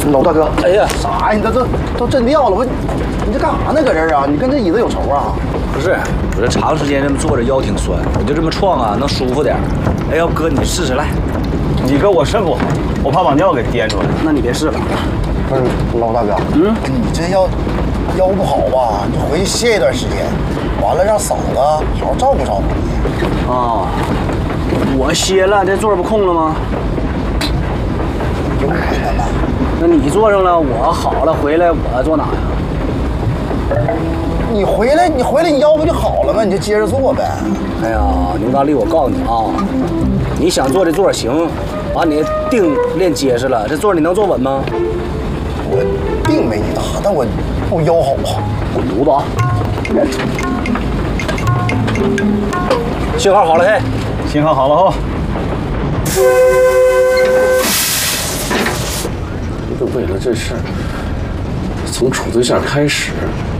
老大哥， 哎呀， 啥呀？你这都震掉了，你这干啥呢？搁这儿啊？你跟这椅子有仇啊？ 不是，我这长时间这么坐着腰挺酸，我就这么撞啊，能舒服点。哎，要哥你试试来。 你哥我肾不好，我怕把尿给颠出来。 那你别试了。 不是老大哥，你这腰不好吧？你就回去歇一段时间，完了让嫂子好好照顾照顾你。 啊，我歇了，这座不空了吗？ 有可能啊。 那你坐上了，我好了回来，我坐哪呀？ 你回来，你腰不就好了吗？你就接着做呗。 哎呀，牛大力，我告诉你啊，你想坐这座行，把你的腚练结实了，这座你能坐稳吗？ 我腚没你大，但我腰好啊。 滚犊子啊！信号好了嘿， 信号好了哈。 就为了这事儿，从处对象开始，